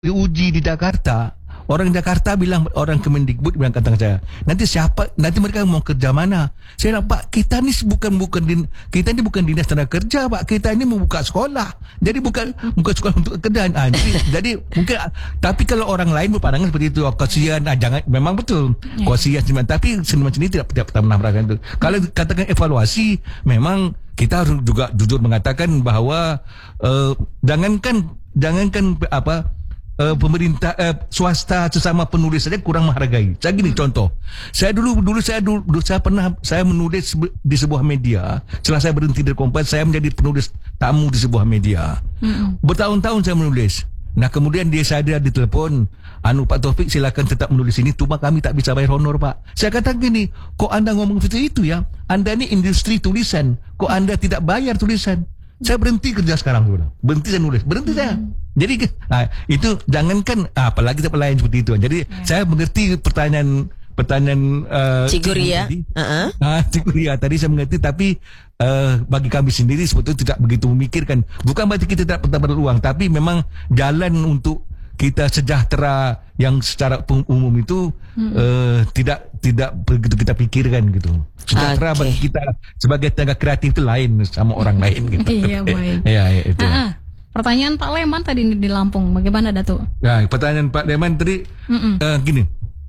diuji di Jakarta, orang Jakarta bilang, orang Kemendikbud bilang kata saya, nanti mereka mau kerja mana? Saya bilang, Pak, kita ni kita ni bukan dinas tenaga kerja, Pak, kita ini membuka sekolah, jadi bukan sekolah untuk kerjaan. Jadi mungkin, tapi kalau orang lain berpandangan seperti itu, kasihan, jangan, memang betul, kasihan, tapi seniman sendiri tidak pernah merasakan itu. Kalau katakan evaluasi, memang kita harus juga jujur mengatakan bahawa jangankan pemerintah swasta sesama penulis saja kurang menghargai. Saya gini contoh. Saya pernah menulis di sebuah media. Setelah saya berhenti dari Kompas, saya menjadi penulis tamu di sebuah media. Bertahun-tahun saya menulis. Nah, kemudian saya ditelepon, Pak Taufik, silakan tetap menulis ini, cuma kami tak bisa bayar honor, Pak. Saya kata gini, kok Anda ngomong seperti itu ya? Anda ni industri tulisan, kok Anda tidak bayar tulisan? Saya berhenti kerja sekarang, berhenti saya nulis, berhenti saya. Jadi itu jangankan apalagi tempat lain seperti itu. Jadi saya mengerti pertanyaan Cik Guria. Cik Guria tadi saya mengerti, tapi bagi kami sendiri sebetulnya tidak begitu memikirkan. Bukan berarti kita tidak pernah berpeluang, tapi memang jalan untuk kita sejahtera yang secara umum itu tidak begitu kita pikirkan gitu. Sejahtera bagi kita sebagai tenaga kreatif itu lain sama orang lain gitu. Iya, baik. Ya, itu. Pertanyaan Pak Leman tadi di Lampung, bagaimana Datuk? Nah, pertanyaan Pak Leman tadi gini.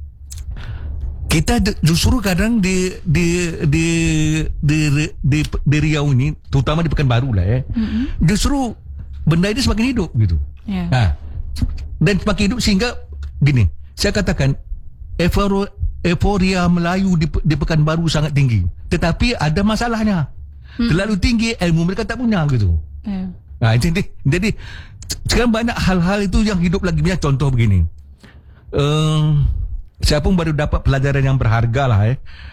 Kita justru kadang di Riau ini, terutama di Pekanbaru lah ya. Justru benda ini semakin hidup gitu. Nah, dan semakin hidup sehingga gini, saya katakan euforia Melayu di Pekanbaru sangat tinggi. Tetapi ada masalahnya. Terlalu tinggi, ilmu mereka tak punya gitu. Nah, jadi sekarang banyak hal-hal itu yang hidup lagi. Contoh begini. Saya pun baru dapat pelajaran yang berharga lah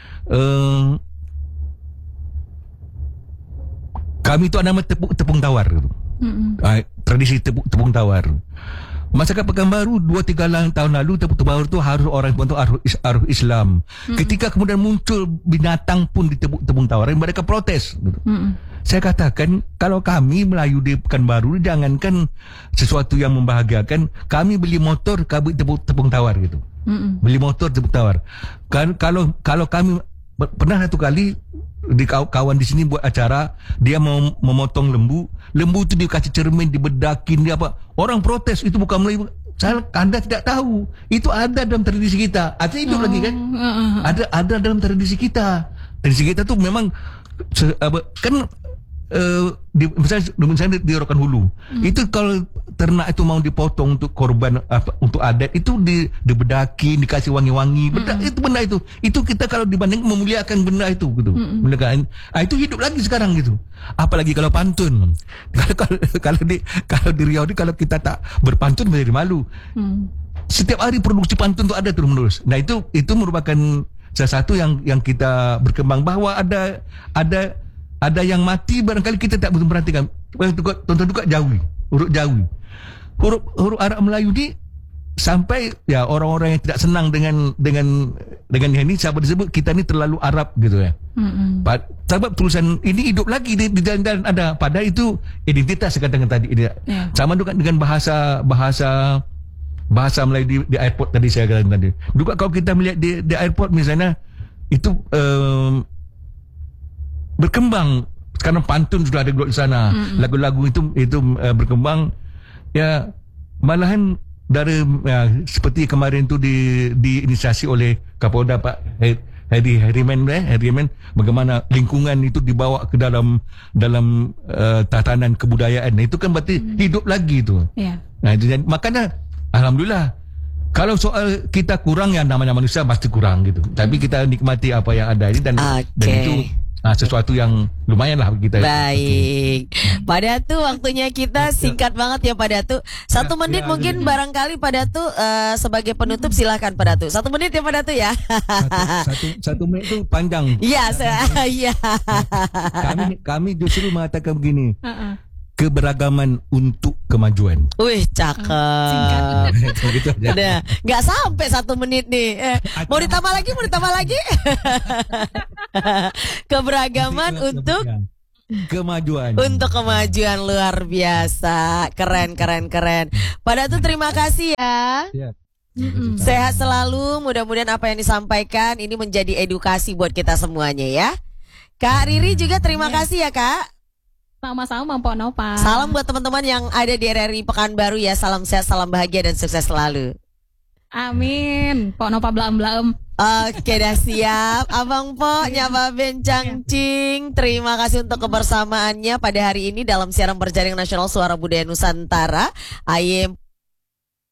kami itu ada nama tepung tawar gitu. Tradisi tepung tawar. Masyarakat Pekanbaru 2-3 tahun lalu tepung tawar itu harus orang itu harus Islam. Ketika kemudian muncul binatang pun di tepung tawar, mereka protes gitu. Saya katakan, kalau kami Melayu di Pekanbaru, jangankan sesuatu yang membahagiakan, kami beli motor, kami tepung tawar gitu. Beli motor tepung tawar. Kalau kami pernah satu kali di kawan di sini buat acara, dia mau memotong lembu itu dikasih cermin, dibedakin, dia apa? Orang protes, itu bukan Melayu. Anda tidak tahu, itu ada dalam tradisi kita. Artinya hidup lagi kan? Ada dalam tradisi kita. Tradisi kita tuh memang kan misalnya di Rokan Hulu, itu kalau ternak itu mau dipotong untuk korban untuk adat, itu dibedakin, dikasih wangi-wangi, benda itu kita kalau dibanding memuliakan benda itu gitu. Itu hidup lagi sekarang gitu. Apalagi kalau pantun. Kalau di Riau ini, kalau kita tak berpantun menjadi malu. Setiap hari produksi pantun itu ada terus menerus. Nah, itu merupakan salah satu yang kita berkembang, bahwa ada yang mati, barangkali kita tak betul perhatikan. Tonton juga Jawi, huruf Jawi. Huruf Arab Melayu ni sampai ya orang-orang yang tidak senang dengan ini, siapa disebut kita ni terlalu Arab gitu ya. Sebab tulisan ini hidup lagi di jalan-jalan ada. Padahal itu identitas saya katakan tadi. Sama juga dengan bahasa Melayu di airport tadi saya katakan tadi. Juga kalau kita melihat di airport misalnya, itu berkembang. Sekarang pantun sudah ada di sana. Lagu-lagu itu berkembang. Ya, malahan dari seperti kemarin itu diinisiasi oleh Kapolda Pak Herimen, bagaimana lingkungan itu dibawa ke dalam tatanan kebudayaan. Itu kan berarti hidup lagi itu. Nah, makanya alhamdulillah, kalau soal kita kurang, ya namanya manusia pasti kurang gitu. Tapi kita nikmati apa yang ada ini dan itu sesuatu yang lumayan lah kita. Baik, Pak Datu, waktunya kita singkat banget ya Pak Datu. 1 menit mungkin barangkali Pak Datu sebagai penutup, silahkan Pak Datu. 1 menit ya Pak Datu ya. Satu menit itu panjang. Iya, kami justru mengatakan begini. Keberagaman untuk kemajuan. Wih, cakep. Gitu aja. Udah, nggak sampai 1 menit nih. Mau ditambah lagi? Keberagaman untuk kemajuan. Untuk kemajuan luar biasa. Keren. Pak Datu terima kasih ya. Ya. Sehat selalu. Mudah-mudahan apa yang disampaikan ini menjadi edukasi buat kita semuanya ya. Kak Riri juga terima kasih ya Kak. Sama-sama Mpok Nova. Salam buat teman-teman yang ada di RRI Pekanbaru ya. Salam sehat, salam bahagia dan sukses selalu. Amin. Mpok Nova blaem-blaem. Oke dah siap. Abang Po Nyaba Bencang Cing. Terima kasih untuk kebersamaannya pada hari ini dalam siaran berjaring nasional Suara Budaya Nusantara. Ayem